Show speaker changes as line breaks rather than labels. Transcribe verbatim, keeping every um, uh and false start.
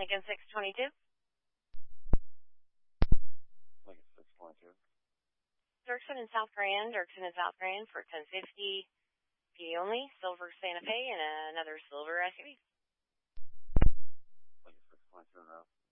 Lincoln six twenty-two.
Lincoln six twenty-two.
Dirksen in South Grand, Dirksen in South Grand for ten fifty. P D only, silver Santa Fe and another silver S U V.
Lincoln six twenty-two in route.